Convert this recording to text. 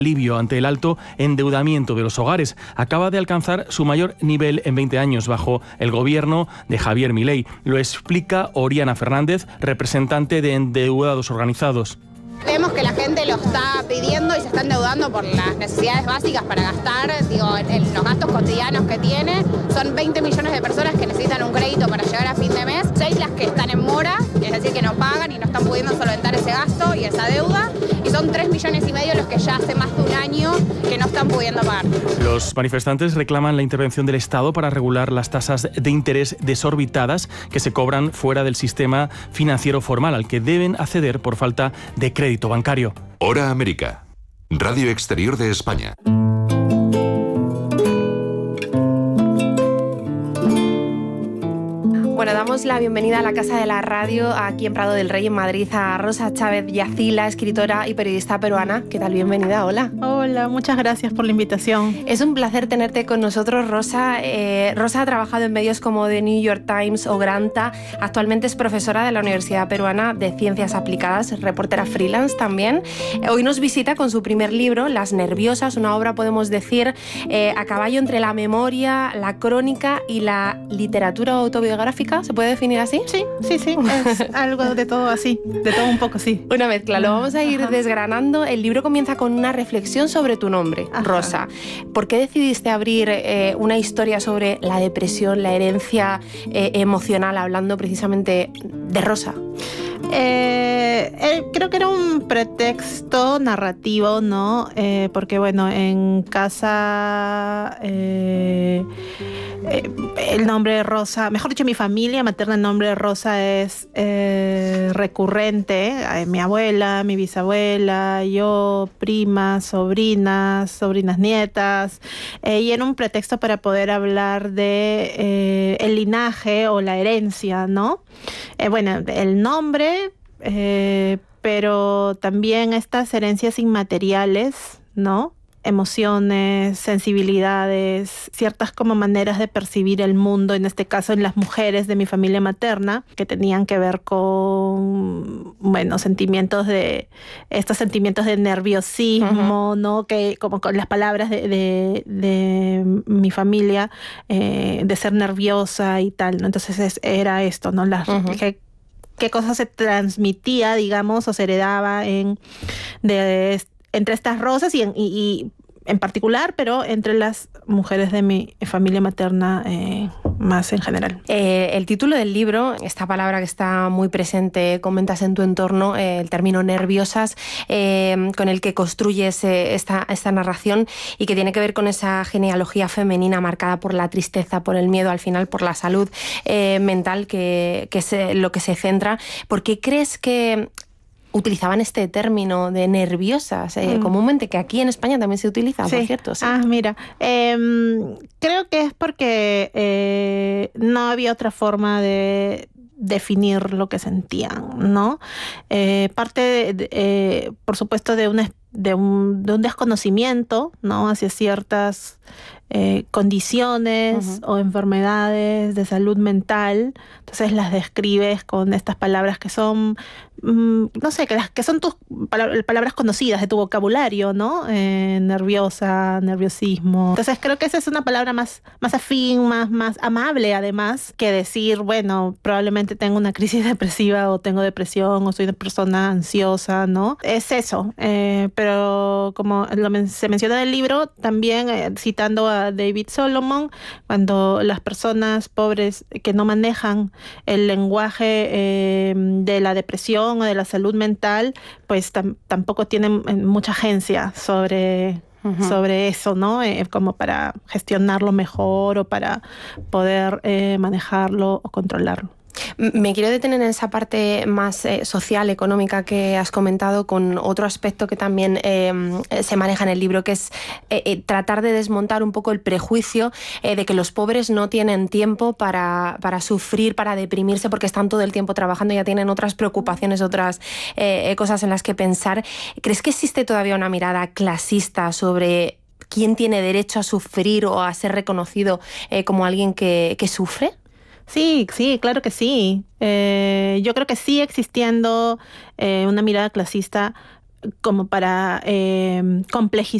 alivio ante el alto endeudamiento de los hogares. Acaba de alcanzar su mayor nivel en 20 años bajo el gobierno de Javier Milei. Lo explica Oriana Fernández, representante de Endeudados Organizados. Vemos que la gente lo está pidiendo y se está endeudando por las necesidades básicas para gastar, en los gastos cotidianos que tiene. Son 20 millones de personas que necesitan un crédito para llegar a fin de mes. 6 las que están en mora, es decir, que no pagan y no están pudiendo solventar ese gasto y esa deuda. Y son 3,5 millones los que ya hace más de un año que no están pudiendo pagar. Los manifestantes reclaman la intervención del Estado para regular las tasas de interés desorbitadas que se cobran fuera del sistema financiero formal al que deben acceder por falta de crédito bancario. Hora América, Radio Exterior de España. Bueno, damos la bienvenida a la Casa de la Radio, aquí en Prado del Rey, en Madrid, a Rosa Chávez Yacila, escritora y periodista peruana. ¿Qué tal? Bienvenida, hola. Hola, muchas gracias por la invitación. Es un placer tenerte con nosotros, Rosa. Rosa ha trabajado en medios como The New York Times o Granta. Actualmente es profesora de la Universidad Peruana de Ciencias Aplicadas, reportera freelance también. Hoy nos visita con su primer libro, Las Nerviosas, una obra, podemos decir, a caballo entre la memoria, la crónica y la literatura autobiográfica. ¿Se puede definir así? Sí, es algo de todo así, de todo un poco, sí. Una mezcla, lo vamos a ir desgranando. El libro comienza con una reflexión sobre tu nombre, Rosa. ¿Por qué decidiste abrir una historia sobre la depresión, la herencia emocional, hablando precisamente de Rosa? Creo que era un pretexto narrativo, ¿no? Porque, bueno, en casa el nombre de Rosa, mejor dicho, mi familia materna, el nombre de Rosa es recurrente. Mi abuela, mi bisabuela, yo, primas, sobrinas nietas. Y era un pretexto para poder hablar de el linaje o la herencia, ¿no? Bueno, el nombre, pero también estas herencias inmateriales, ¿no? Emociones, sensibilidades, ciertas como maneras de percibir el mundo, en este caso en las mujeres de mi familia materna, que tenían que ver con, bueno, estos sentimientos de nerviosismo, ¿no? Que como con las palabras de mi familia, de ser nerviosa y tal, ¿no? Entonces era esto, ¿no? Qué cosa se transmitía, digamos, o se heredaba entre estas Rosas y en particular, pero entre las mujeres de mi familia materna más en general. El título del libro, esta palabra que está muy presente, comentas en tu entorno, el término nerviosas, con el que construyes esta narración y que tiene que ver con esa genealogía femenina marcada por la tristeza, por el miedo, al final por la salud mental, que es lo que se centra. ¿Por qué crees que utilizaban este término de nerviosas comúnmente, que aquí en España también se utiliza, por cierto? Sí. Mira, creo que es porque no había otra forma de definir lo que sentían, ¿no? Parte, por supuesto, de un desconocimiento, ¿no? Hacia ciertas condiciones o enfermedades de salud mental. Entonces las describes con estas palabras que son, no sé, que son tus palabras conocidas de tu vocabulario, ¿no? Nerviosa, nerviosismo. Entonces creo que esa es una palabra más afín, más amable, además, que decir, bueno, probablemente tengo una crisis depresiva o tengo depresión o soy una persona ansiosa, ¿no? Es eso. Pero como se menciona en el libro, también citando a David Solomon, cuando las personas pobres que no manejan el lenguaje de la depresión o de la salud mental, pues tampoco tienen mucha agencia sobre eso, ¿no? Como para gestionarlo mejor o para poder manejarlo o controlarlo. Me quiero detener en esa parte más social, económica que has comentado, con otro aspecto que también se maneja en el libro, que es tratar de desmontar un poco el prejuicio de que los pobres no tienen tiempo para sufrir, para deprimirse, porque están todo el tiempo trabajando y ya tienen otras preocupaciones, otras cosas en las que pensar. ¿Crees que existe todavía una mirada clasista sobre quién tiene derecho a sufrir o a ser reconocido como alguien que sufre? Sí, claro que sí. Yo creo que sigue existiendo una mirada clasista como para complejizar